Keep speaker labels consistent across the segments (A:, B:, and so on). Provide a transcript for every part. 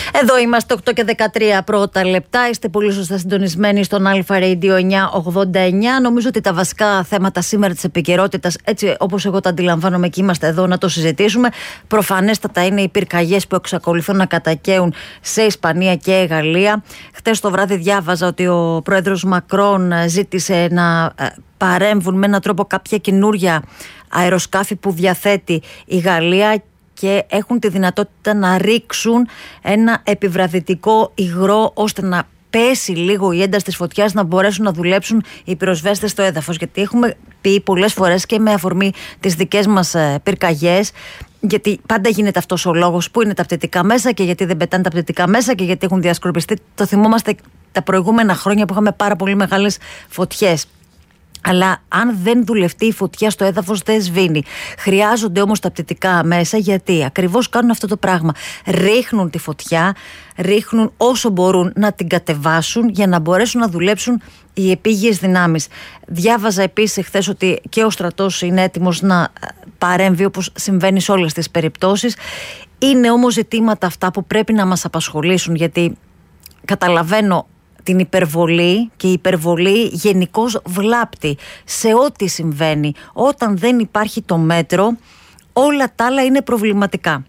A: Εδώ είμαστε 8 και 13 πρώτα λεπτά. Είστε πολύ σωστά συντονισμένοι στον Αλφα Radio 989. Νομίζω ότι τα βασικά θέματα σήμερα της επικαιρότητας, έτσι όπως εγώ τα αντιλαμβάνομαι και είμαστε εδώ να το συζητήσουμε, προφανέστατα είναι οι πυρκαγιές που εξακολουθούν να κατακαίουν σε Ισπανία και Γαλλία. Χτες το βράδυ διάβαζα ότι ο πρόεδρος Μακρόν ζήτησε να παρέμβουν με έναν τρόπο κάποια καινούρια αεροσκάφη που διαθέτει η Γαλλία και έχουν τη δυνατότητα να ρίξουν ένα επιβραδυτικό υγρό ώστε να πέσει λίγο η ένταση της φωτιάς, να μπορέσουν να δουλέψουν οι πυροσβέστες στο έδαφος. Γιατί έχουμε πει πολλές φορές και με αφορμή τις δικές μας πυρκαγιές, γιατί πάντα γίνεται αυτός ο λόγος, που είναι τα πτυτικά μέσα και γιατί δεν πετάνε τα πτυτικά μέσα και γιατί έχουν διασκορπιστεί. Το θυμόμαστε τα προηγούμενα χρόνια που είχαμε πάρα πολύ μεγάλες φωτιές. Αλλά αν δεν δουλευτεί η φωτιά στο έδαφος δεν σβήνει. Χρειάζονται όμως τα πτυτικά μέσα, γιατί ακριβώς κάνουν αυτό το πράγμα. Ρίχνουν τη φωτιά, ρίχνουν όσο μπορούν να την κατεβάσουν για να μπορέσουν να δουλέψουν οι επίγειες δυνάμεις. Διάβαζα επίσης χθες ότι και ο στρατός είναι έτοιμος να παρέμβει, όπως συμβαίνει σε όλες τις περιπτώσεις. Είναι όμως ζητήματα αυτά που πρέπει να μας απασχολήσουν, γιατί καταλαβαίνω την υπερβολή, και η υπερβολή γενικώς βλάπτει σε ό,τι συμβαίνει. Όταν δεν υπάρχει το μέτρο, όλα τα άλλα είναι προβληματικά.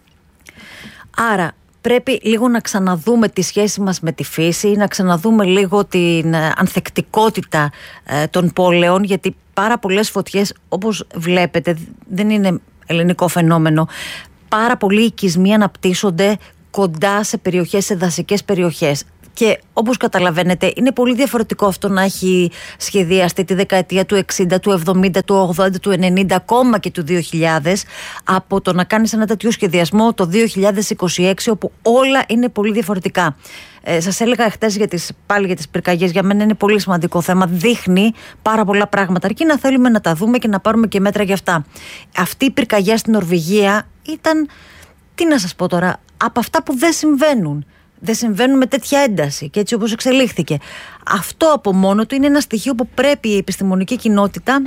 A: Άρα πρέπει λίγο να ξαναδούμε τη σχέση μας με τη φύση, να ξαναδούμε λίγο την ανθεκτικότητα των πόλεων, γιατί πάρα πολλές φωτιές, όπως βλέπετε, δεν είναι ελληνικό φαινόμενο. Πάρα πολλοί οικισμοί αναπτύσσονται κοντά σε περιοχές, σε δασικές περιοχές. Και όπως καταλαβαίνετε, είναι πολύ διαφορετικό αυτό να έχει σχεδιαστεί τη δεκαετία του 60, του 70, του 80, του 90, ακόμα και του 2000, από το να κάνεις ένα τέτοιο σχεδιασμό το 2026, όπου όλα είναι πολύ διαφορετικά. Σας έλεγα χτες πάλι για τις πυρκαγιές, για μένα είναι πολύ σημαντικό θέμα. Δείχνει πάρα πολλά πράγματα, αρκεί να θέλουμε να τα δούμε και να πάρουμε και μέτρα για αυτά. Αυτή η πυρκαγιά στην Νορβηγία ήταν, τι να σας πω τώρα, από αυτά που δεν συμβαίνουν. Δεν συμβαίνουν με τέτοια ένταση και έτσι όπως εξελίχθηκε. Αυτό από μόνο του είναι ένα στοιχείο που πρέπει η επιστημονική κοινότητα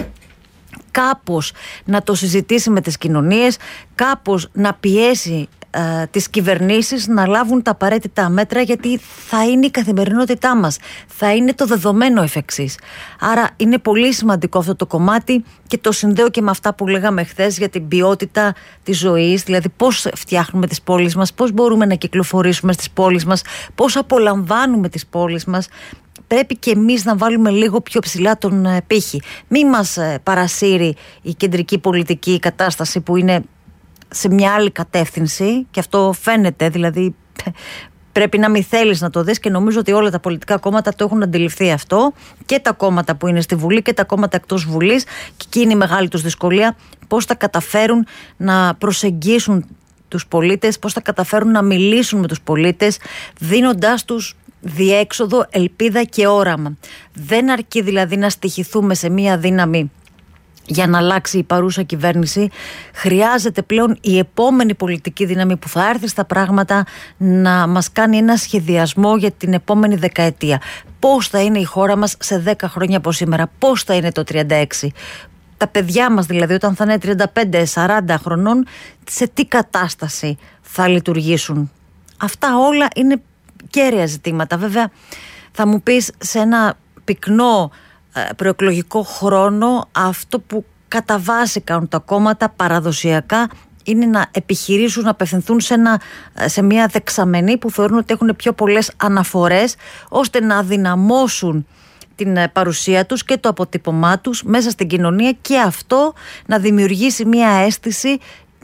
A: κάπως να το συζητήσει με τις κοινωνίες, κάπως να πιέσει τις κυβερνήσεις να λάβουν τα απαραίτητα μέτρα, γιατί θα είναι η καθημερινότητά μας, θα είναι το δεδομένο εφ' εξής. Άρα είναι πολύ σημαντικό αυτό το κομμάτι και το συνδέω και με αυτά που λέγαμε χθες για την ποιότητα της ζωής, δηλαδή πώς φτιάχνουμε τις πόλεις μας, πώς μπορούμε να κυκλοφορήσουμε στις πόλεις μας, πώς απολαμβάνουμε τις πόλεις μας. Πρέπει και εμείς να βάλουμε λίγο πιο ψηλά τον πύχη. Μη μας παρασύρει η κεντρική πολιτική κατάσταση που είναι σε μια άλλη κατεύθυνση, και αυτό φαίνεται, δηλαδή πρέπει να μην θέλεις να το δεις, και νομίζω ότι όλα τα πολιτικά κόμματα το έχουν αντιληφθεί αυτό, και τα κόμματα που είναι στη Βουλή και τα κόμματα εκτός Βουλής, και εκεί είναι η μεγάλη τους δυσκολία, πώς θα καταφέρουν να προσεγγίσουν τους πολίτες, πώς θα καταφέρουν να μιλήσουν με τους πολίτες, δίνοντάς τους διέξοδο, ελπίδα και όραμα. Δεν αρκεί δηλαδή να στοιχηθούμε σε μια δύναμη για να αλλάξει η παρούσα κυβέρνηση. Χρειάζεται πλέον η επόμενη πολιτική δύναμη που θα έρθει στα πράγματα να μας κάνει ένα σχεδιασμό για την επόμενη δεκαετία. Πώς θα είναι η χώρα μας σε 10 χρόνια από σήμερα, πώς θα είναι το 36. Τα παιδιά μας δηλαδή όταν θα είναι 35-40 χρονών, σε τι κατάσταση θα λειτουργήσουν. Αυτά όλα είναι κέρια ζητήματα. Βέβαια θα μου πεις, σε ένα πυκνό προεκλογικό χρόνο, αυτό που κατά βάση κάνουν τα κόμματα παραδοσιακά είναι να επιχειρήσουν να απευθυνθούν σε μια δεξαμενή που θεωρούν ότι έχουν πιο πολλές αναφορές, ώστε να αδυναμώσουν την παρουσία τους και το αποτύπωμά τους μέσα στην κοινωνία, και αυτό να δημιουργήσει μια αίσθηση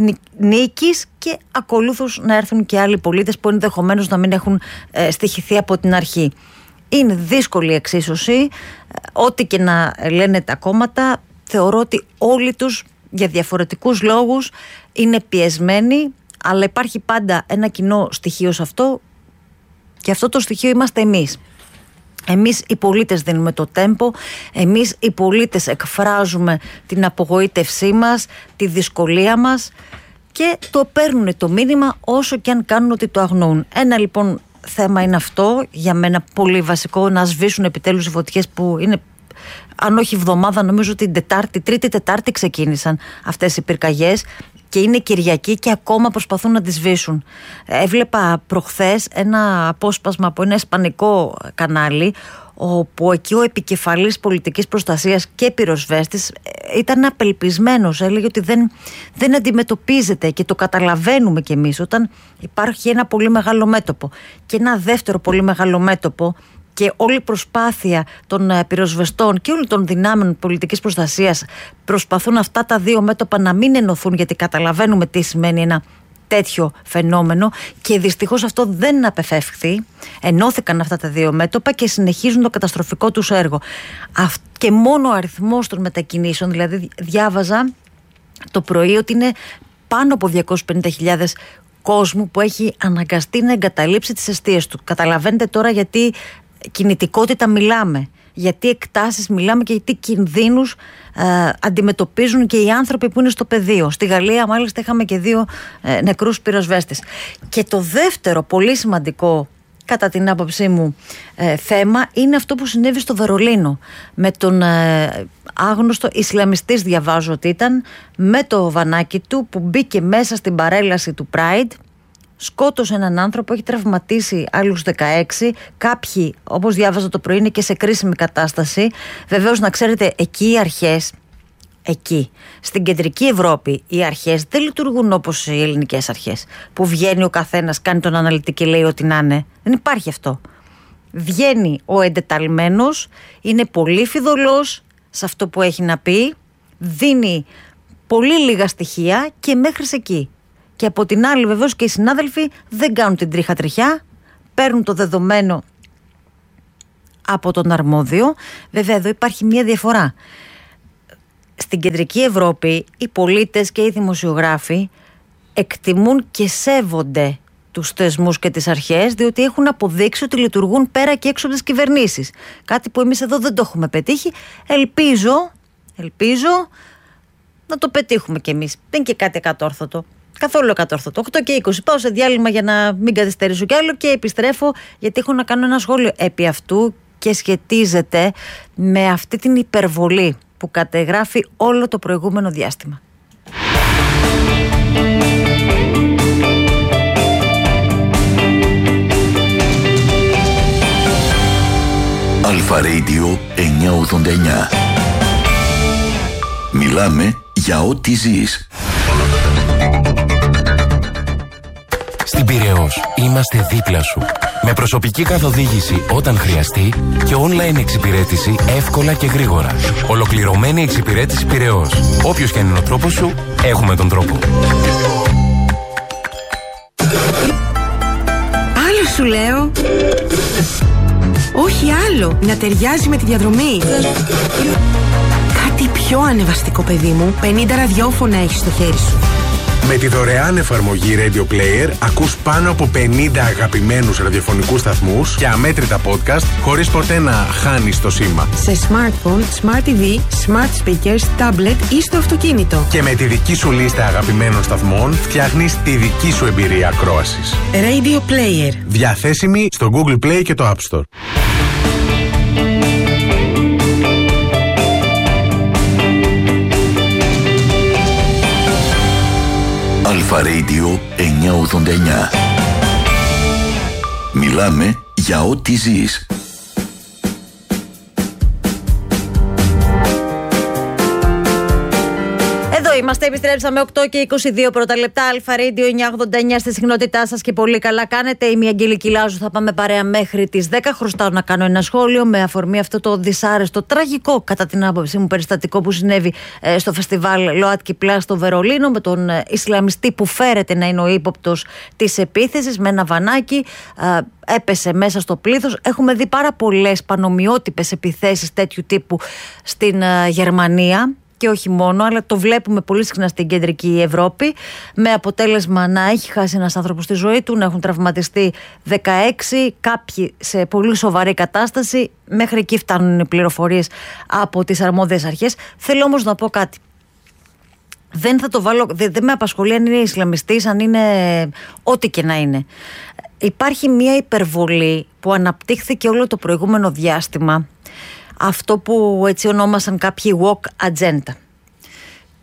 A: νίκης, και ακολούθως να έρθουν και άλλοι πολίτες που ενδεχομένως να μην έχουν στοιχηθεί από την αρχή. Είναι δύσκολη εξίσωση. Ό,τι και να λένε τα κόμματα, θεωρώ ότι όλοι τους για διαφορετικούς λόγους είναι πιεσμένοι, αλλά υπάρχει πάντα ένα κοινό στοιχείο σε αυτό, και αυτό το στοιχείο είμαστε εμείς. Εμείς οι πολίτες δίνουμε το τέμπο, εμείς οι πολίτες εκφράζουμε την απογοήτευσή μας, τη δυσκολία μας, και το παίρνουν το μήνυμα όσο και αν κάνουν ότι το αγνοούν. Ένα λοιπόν θέμα είναι αυτό, για μένα πολύ βασικό, να σβήσουν επιτέλους οι φωτιές που είναι, αν όχι εβδομάδα, νομίζω ότι Τρίτη-Τετάρτη ξεκίνησαν αυτές οι πυρκαγιές. και είναι Κυριακή και ακόμα προσπαθούν να τη σβήσουν. Έβλεπα προχθές ένα απόσπασμα από ένα ισπανικό κανάλι, όπου εκεί ο επικεφαλής πολιτικής προστασίας και πυροσβέστης ήταν απελπισμένος. Έλεγε ότι δεν αντιμετωπίζεται, και το καταλαβαίνουμε κι εμείς, όταν υπάρχει ένα πολύ μεγάλο μέτωπο και ένα δεύτερο πολύ μεγάλο μέτωπο, και όλη η προσπάθεια των πυροσβεστών και όλων των δυνάμεων πολιτικής προστασίας προσπαθούν αυτά τα δύο μέτωπα να μην ενωθούν, γιατί καταλαβαίνουμε τι σημαίνει ένα τέτοιο φαινόμενο, και δυστυχώς αυτό δεν απεφεύχθη. Ενώθηκαν αυτά τα δύο μέτωπα και συνεχίζουν το καταστροφικό τους έργο. Και μόνο ο αριθμός των μετακινήσεων, δηλαδή διάβαζα το πρωί ότι είναι πάνω από 250.000 κόσμου που έχει αναγκαστεί να εγκαταλείψει τις εστίες του. Καταλαβαίνετε τώρα γιατί κινητικότητα μιλάμε, γιατί εκτάσεις μιλάμε και γιατί κινδύνους αντιμετωπίζουν και οι άνθρωποι που είναι στο πεδίο. Στη Γαλλία μάλιστα είχαμε και 2 νεκρούς πυροσβέστες. Και το δεύτερο πολύ σημαντικό, κατά την άποψή μου, θέμα είναι αυτό που συνέβη στο Βερολίνο με τον άγνωστο Ισλαμιστής, διαβάζω ότι ήταν, με το βανάκι του που μπήκε μέσα στην παρέλαση του Pride, σκότωσε έναν άνθρωπο, έχει τραυματίσει άλλους 16. Κάποιοι, όπως διάβαζα το πρωί, είναι και σε κρίσιμη κατάσταση. Βεβαίως, να ξέρετε, εκεί οι αρχές, στην κεντρική Ευρώπη, οι αρχές δεν λειτουργούν όπως οι ελληνικές αρχές, που βγαίνει ο καθένας, κάνει τον αναλυτή και λέει ό,τι να είναι. Δεν υπάρχει αυτό. Βγαίνει ο εντεταλμένος, είναι πολύ φιδωλός σε αυτό που έχει να πει, δίνει πολύ λίγα στοιχεία και μέχρι εκεί. Και από την άλλη, βεβαίως, και οι συνάδελφοι δεν κάνουν την τρίχα-τριχιά, παίρνουν το δεδομένο από τον αρμόδιο. Βέβαια, εδώ υπάρχει μια διαφορά. Στην κεντρική Ευρώπη, οι πολίτες και οι δημοσιογράφοι εκτιμούν και σέβονται τους θεσμούς και τις αρχές, διότι έχουν αποδείξει ότι λειτουργούν πέρα και έξω από τις κυβερνήσεις. Κάτι που εμείς εδώ δεν το έχουμε πετύχει. Ελπίζω να το πετύχουμε κι εμείς. Δεν είναι και κάτι ακατόρθωτο. Καθόλου ακατόρθωτο. 8 και 20. Πάω σε διάλειμμα για να μην καθυστερήσω κι άλλο και επιστρέφω, γιατί έχω να κάνω ένα σχόλιο επί αυτού και σχετίζεται με αυτή την υπερβολή που κατεγράφει όλο το προηγούμενο διάστημα.
B: Αλφα Radio 989. Μιλάμε για ό,τι ζεις.
C: Στην Πειραιώς είμαστε δίπλα σου. Με προσωπική καθοδήγηση όταν χρειαστεί και online εξυπηρέτηση εύκολα και γρήγορα. Ολοκληρωμένη εξυπηρέτηση Πειραιώς. Όποιος και αν είναι ο τρόπος σου, έχουμε τον τρόπο.
D: Άλλο σου λέω. Όχι άλλο. Να ταιριάζει με τη διαδρομή. Κάτι πιο ανεβαστικό, παιδί μου. 50 ραδιόφωνα έχεις στο χέρι σου.
E: Με τη δωρεάν εφαρμογή Radio Player ακούς πάνω από 50 αγαπημένους ραδιοφωνικούς σταθμούς και αμέτρητα podcast χωρίς ποτέ να χάνεις το σήμα.
D: Σε smartphone, smart TV, smart speakers, tablet ή στο αυτοκίνητο.
E: Και με τη δική σου λίστα αγαπημένων σταθμών φτιάχνεις τη δική σου εμπειρία ακρόασης.
D: Radio Player.
E: Διαθέσιμη στο Google Play και το App Store.
B: Αλφα Radio 989. Μιλάμε για ό,τι ζεις.
A: Εδώ είμαστε, επιστρέψαμε 8 και 22 πρώτα λεπτά. Αλφα Radio 989 στη συχνότητά σας και πολύ καλά κάνετε. Είμαι η Αγγελική Λάζου, θα πάμε παρέα μέχρι τις 10. Χρωστάω να κάνω ένα σχόλιο με αφορμή αυτό το δυσάρεστο, τραγικό κατά την άποψή μου περιστατικό που συνέβη στο φεστιβάλ ΛΟΑΤΚΙ Πλάς στο Βερολίνο, με τον Ισλαμιστή που φέρεται να είναι ο ύποπτος της επίθεσης, με ένα βανάκι. Έπεσε μέσα στο πλήθος. Έχουμε δει πάρα πολλές πανομοιότυπες επιθέσεις τέτοιου τύπου στην Γερμανία. Και όχι μόνο, αλλά το βλέπουμε πολύ συχνά στην κεντρική Ευρώπη, με αποτέλεσμα να έχει χάσει ένας άνθρωπος τη ζωή του, να έχουν τραυματιστεί 16, κάποιοι σε πολύ σοβαρή κατάσταση. Μέχρι εκεί φτάνουν οι πληροφορίες από τις αρμόδιες αρχές. Θέλω όμως να πω κάτι. Δεν θα το βάλω, δεν με απασχολεί αν είναι Ισλαμιστής, αν είναι ό,τι και να είναι. Υπάρχει μια υπερβολή που αναπτύχθηκε όλο το προηγούμενο διάστημα. Αυτό που έτσι ονόμασαν κάποιοι walk agenda.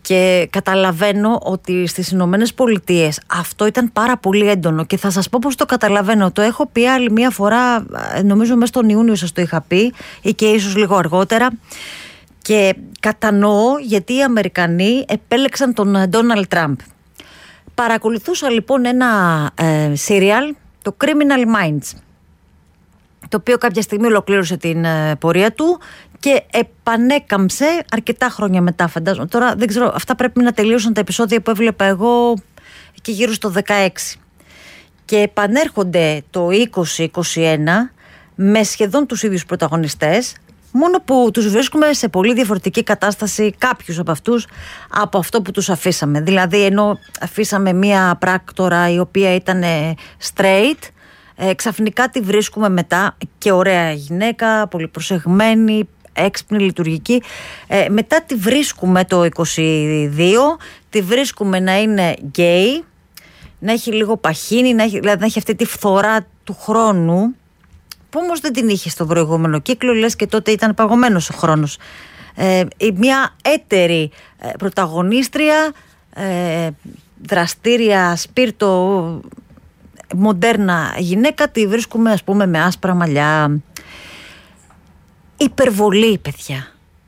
A: Και καταλαβαίνω ότι στις Ηνωμένες Πολιτείες αυτό ήταν πάρα πολύ έντονο και θα σας πω πως το καταλαβαίνω. Το έχω πει άλλη μία φορά, νομίζω μέσα στον Ιούνιο σας το είχα πει ή και ίσως λίγο αργότερα, και κατανοώ γιατί οι Αμερικανοί επέλεξαν τον Ντόναλντ Τραμπ. Παρακολουθούσα λοιπόν ένα serial, το Criminal Minds, το οποίο κάποια στιγμή ολοκλήρωσε την πορεία του και επανέκαμψε αρκετά χρόνια μετά, φαντάζομαι. Τώρα δεν ξέρω, αυτά πρέπει να τελείωσαν τα επεισόδια που έβλεπα εγώ και γύρω στο 16. Και επανέρχονται το 2021 με σχεδόν τους ίδιους πρωταγωνιστές, μόνο που τους βρίσκουμε σε πολύ διαφορετική κατάσταση, κάποιους από αυτούς, από αυτό που τους αφήσαμε. Δηλαδή, ενώ αφήσαμε μία πράκτορα η οποία ήταν straight, ξαφνικά τη βρίσκουμε μετά και ωραία γυναίκα, πολύ προσεγμένη, έξυπνη, λειτουργική. Μετά τη βρίσκουμε το 22, τη βρίσκουμε να είναι γκέι, να έχει λίγο παχύνει, δηλαδή να έχει αυτή τη φθορά του χρόνου, που όμως δεν την είχε στο προηγούμενο κύκλο, λες και τότε ήταν παγωμένος ο χρόνος. Μια έτερη πρωταγωνίστρια, δραστήρια, σπίρτο, μοντέρνα γυναίκα, τη βρίσκουμε ας πούμε με άσπρα μαλλιά. Υπερβολή, παιδιά.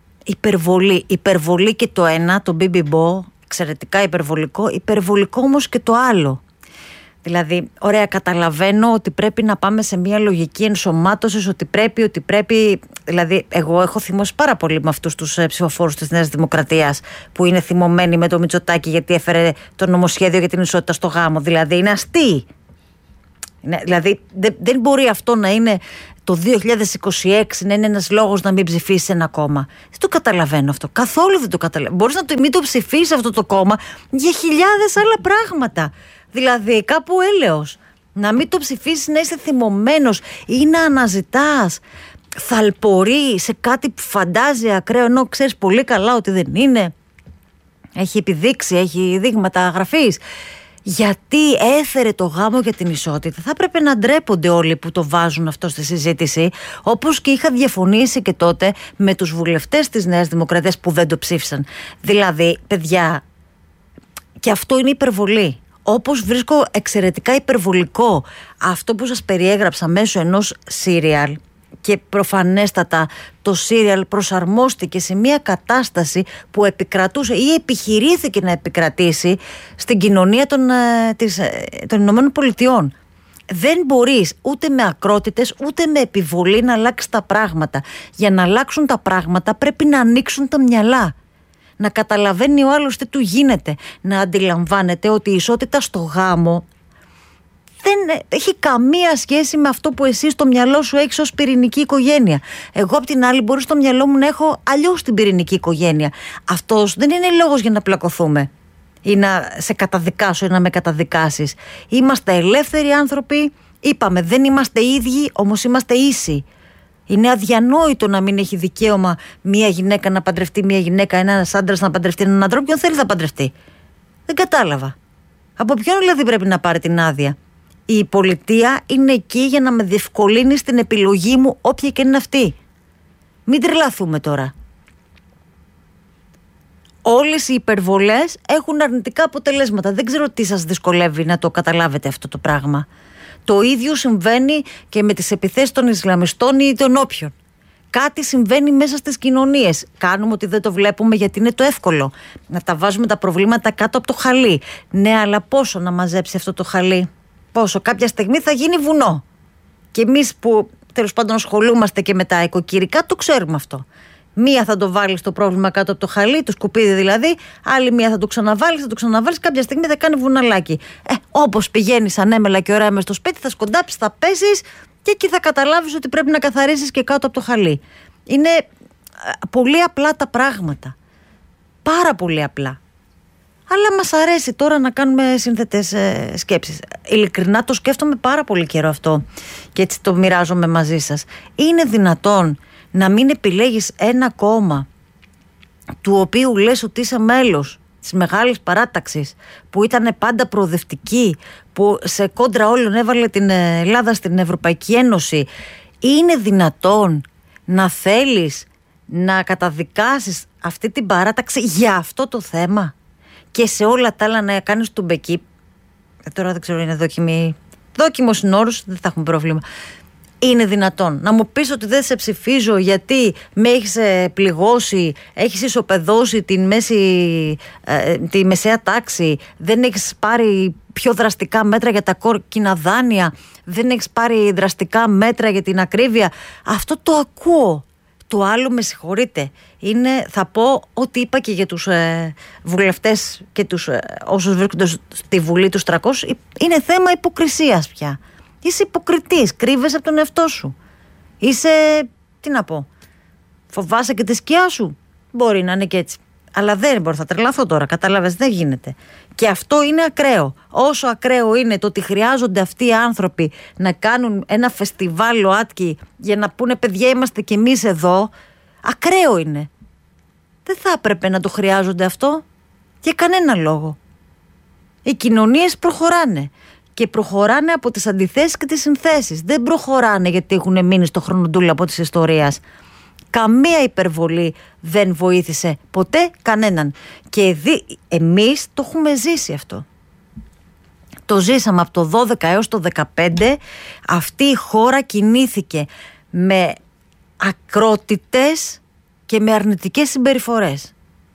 A: Υπερβολή και το ένα, το BB-Bo, εξαιρετικά υπερβολικό όμως και το άλλο. Δηλαδή, ωραία, καταλαβαίνω ότι πρέπει να πάμε σε μια λογική ενσωμάτωσης, ότι πρέπει. Δηλαδή, εγώ έχω θυμώσει πάρα πολύ με αυτούς τους ψηφοφόρους της Νέας Δημοκρατίας που είναι θυμωμένοι με το Μητσοτάκη γιατί έφερε το νομοσχέδιο για την ισότητα στο γάμο. Δηλαδή, είναι αστείοι. Δηλαδή, δεν μπορεί αυτό να είναι το 2026 να είναι ένας λόγος να μην ψηφίσεις ένα κόμμα. Δεν το καταλαβαίνω αυτό. Καθόλου δεν το καταλαβαίνω. Μπορείς να μην το ψηφίσεις αυτό το κόμμα για χιλιάδες άλλα πράγματα. Δηλαδή, κάπου έλεος. Να μην το ψηφίσεις, να είσαι θυμωμένος ή να αναζητάς θαλπορεί σε κάτι που φαντάζει ακραίο, ενώ ξέρεις πολύ καλά ότι δεν είναι. Έχει επιδείξει, έχει δείγματα γραφής. Γιατί έφερε το γάμο για την ισότητα. Θα έπρεπε να ντρέπονται όλοι που το βάζουν αυτό στη συζήτηση, όπως και είχα διαφωνήσει και τότε με τους βουλευτές της Νέας Δημοκρατίας που δεν το ψήφισαν. Δηλαδή, παιδιά, και αυτό είναι υπερβολή. Όπως βρίσκω εξαιρετικά υπερβολικό αυτό που σας περιέγραψα μέσω ενός σύριαλ, και προφανέστατα το σύριαλ προσαρμόστηκε σε μια κατάσταση που επικρατούσε ή επιχειρήθηκε να επικρατήσει στην κοινωνία των Ηνωμένων Πολιτειών. Δεν μπορείς ούτε με ακρότητες ούτε με επιβολή να αλλάξει τα πράγματα. Για να αλλάξουν τα πράγματα πρέπει να ανοίξουν τα μυαλά. Να καταλαβαίνει ο άλλος τι του γίνεται. Να αντιλαμβάνεται ότι η ισότητα στο γάμο δεν έχει καμία σχέση με αυτό που εσύ στο μυαλό σου έχεις ως πυρηνική οικογένεια. Εγώ απ' την άλλη μπορεί στο μυαλό μου να έχω αλλιώς την πυρηνική οικογένεια. Αυτός δεν είναι λόγος για να πλακωθούμε ή να σε καταδικάσω ή να με καταδικάσεις. Είμαστε ελεύθεροι άνθρωποι, είπαμε δεν είμαστε ίδιοι, όμως είμαστε ίσοι. Είναι αδιανόητο να μην έχει δικαίωμα μία γυναίκα να παντρευτεί μία γυναίκα, ένας άντρας να παντρευτεί έναν άντρα. Ποιον θέλει να παντρευτεί? Δεν κατάλαβα. Από ποιον δηλαδή πρέπει να πάρει την άδεια? Η πολιτεία είναι εκεί για να με διευκολύνει στην επιλογή μου, όποια και είναι αυτή. Μην τρελαθούμε τώρα. Όλες οι υπερβολές έχουν αρνητικά αποτελέσματα. Δεν ξέρω τι σας δυσκολεύει να το καταλάβετε αυτό το πράγμα. Το ίδιο συμβαίνει και με τις επιθέσεις των Ισλαμιστών ή των όποιων. Κάτι συμβαίνει μέσα στις κοινωνίες. Κάνουμε ότι δεν το βλέπουμε γιατί είναι το εύκολο. Να τα βάζουμε τα προβλήματα κάτω από το χαλί. Ναι, αλλά πόσο να μαζέψει αυτό το χαλί? Πόσο? Κάποια στιγμή θα γίνει βουνό. Και εμείς που τέλος πάντων ασχολούμαστε και με τα οικοκυρικά το ξέρουμε αυτό. Μία θα το βάλεις το πρόβλημα κάτω από το χαλί, το σκουπίδι δηλαδή, άλλη μία θα το ξαναβάλεις, κάποια στιγμή θα κάνει βουναλάκι. Όπως πηγαίνεις ανέμελα και ωραία μες στο σπίτι, θα σκοντάψεις, θα πέσεις και εκεί θα καταλάβεις ότι πρέπει να καθαρίσεις και κάτω από το χαλί. Είναι πολύ απλά τα πράγματα. Πάρα πολύ απλά. Αλλά μας αρέσει τώρα να κάνουμε σύνθετες σκέψεις. Ειλικρινά το σκέφτομαι πάρα πολύ καιρό αυτό και έτσι το μοιράζομαι μαζί σας. Είναι δυνατόν να μην επιλέγεις ένα κόμμα του οποίου λες ότι είσαι μέλος της μεγάλης παράταξης, που ήταν πάντα προοδευτική, που σε κόντρα όλων έβαλε την Ελλάδα στην Ευρωπαϊκή Ένωση? Είναι δυνατόν να θέλεις να καταδικάσεις αυτή την παράταξη για αυτό το θέμα και σε όλα τα άλλα να κάνεις του μπεκί. Τώρα δεν ξέρω, είναι δόκιμος είναι όρος, δεν θα έχουμε πρόβλημα. Είναι δυνατόν να μου πεις ότι δεν σε ψηφίζω γιατί με έχεις πληγώσει, έχεις ισοπεδώσει τη μεσαία τάξη, δεν έχεις πάρει πιο δραστικά μέτρα για τα κόκκινα δάνεια, δεν έχεις πάρει δραστικά μέτρα για την ακρίβεια? Αυτό το ακούω. Το άλλο, με συγχωρείτε, θα πω ό,τι είπα και για τους βουλευτές και τους όσους βρίσκονται στη Βουλή τους 300, είναι θέμα υποκρισίας πια. Είσαι υποκριτής, κρύβεσαι από τον εαυτό σου. Είσαι, τι να πω, φοβάσαι και τη σκιά σου. Μπορεί να είναι και έτσι. Αλλά δεν μπορώ, θα τρελαθώ τώρα, κατάλαβες, δεν γίνεται. Και αυτό είναι ακραίο. Όσο ακραίο είναι το ότι χρειάζονται αυτοί οι άνθρωποι να κάνουν ένα φεστιβάλ ΛΟΑΤΚΙ για να πούνε παιδιά είμαστε κι εμείς εδώ, ακραίο είναι. Δεν θα έπρεπε να το χρειάζονται αυτό για κανένα λόγο. Οι κοινωνίες προχωράνε. Και προχωράνε από τις αντιθέσεις και τις συνθέσεις. Δεν προχωράνε γιατί έχουν μείνει στο χρονοτούλαπο της ιστορίας. Καμία υπερβολή δεν βοήθησε ποτέ κανέναν. Και εμείς το έχουμε ζήσει αυτό. Το ζήσαμε από το 12 έως το 15. Αυτή η χώρα κινήθηκε με ακρότητες και με αρνητικές συμπεριφορές.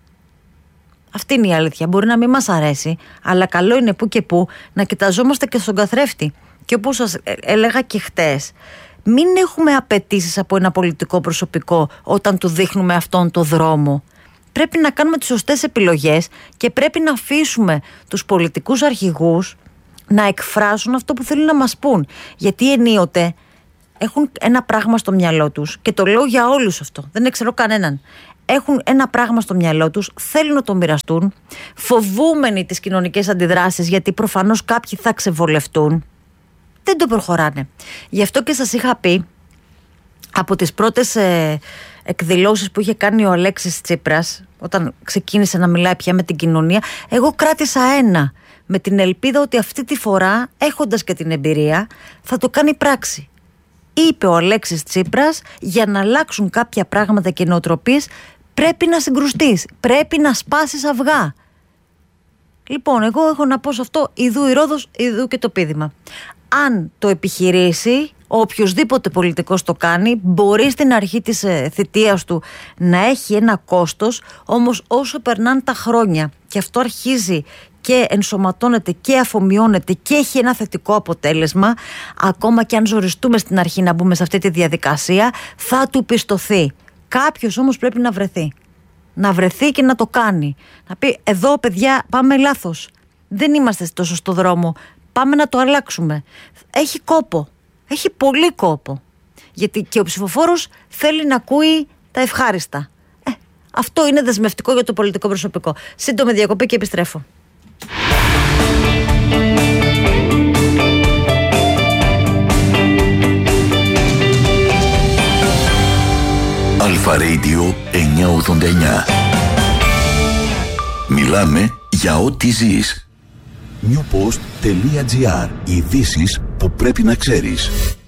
A: Αυτή είναι η αλήθεια. Μπορεί να μην μας αρέσει, αλλά καλό είναι που και που να κοιταζόμαστε και στον καθρέφτη. Και όπως σας έλεγα και χτες, μην έχουμε απαιτήσεις από ένα πολιτικό προσωπικό όταν του δείχνουμε αυτόν τον δρόμο. Πρέπει να κάνουμε τις σωστές επιλογές και πρέπει να αφήσουμε τους πολιτικούς αρχηγούς να εκφράσουν αυτό που θέλουν να μας πούν. Γιατί ενίοτε έχουν ένα πράγμα στο μυαλό τους, και το λέω για όλους αυτό, δεν ξέρω κανέναν. Έχουν ένα πράγμα στο μυαλό τους, θέλουν να το μοιραστούν, φοβούμενοι τις κοινωνικές αντιδράσεις, γιατί προφανώς κάποιοι θα ξεβολευτούν. Δεν το προχωράνε. Γι' αυτό και σας είχα πει από τις πρώτες εκδηλώσεις που είχε κάνει ο Αλέξης Τσίπρας, όταν ξεκίνησε να μιλάει πια με την κοινωνία, εγώ κράτησα ένα, με την ελπίδα ότι αυτή τη φορά, έχοντας και την εμπειρία, θα το κάνει πράξη. Είπε ο Αλέξης Τσίπρας, για να αλλάξουν κάποια πράγματα και νοοτροπίες πρέπει να συγκρουστείς, πρέπει να σπάσεις αυγά. Λοιπόν, εγώ έχω να πω σε αυτό, ιδού η Ρόδος, ιδού και το πείδημα. Αν το επιχειρήσει, οποιοσδήποτε πολιτικός το κάνει, μπορεί στην αρχή της θητείας του να έχει ένα κόστος, όμως όσο περνάνε τα χρόνια και αυτό αρχίζει και ενσωματώνεται και αφομοιώνεται και έχει ένα θετικό αποτέλεσμα, ακόμα και αν ζοριστούμε στην αρχή να μπούμε σε αυτή τη διαδικασία, θα του πιστωθεί. Κάποιος όμως πρέπει να βρεθεί. Να βρεθεί και να το κάνει. Να πει, εδώ παιδιά πάμε λάθος. Δεν είμαστε στο σωστό δρόμο. Πάμε να το αλλάξουμε. Έχει κόπο. Έχει πολύ κόπο. Γιατί και ο ψηφοφόρος θέλει να ακούει τα ευχάριστα. Αυτό είναι δεσμευτικό για το πολιτικό προσωπικό. Σύντομη διακοπή και επιστρέφω.
B: Αλφα Radio 989. Μιλάμε για ό,τι ζεις. Newpost.gr. Ειδήσεις που πρέπει να ξέρεις.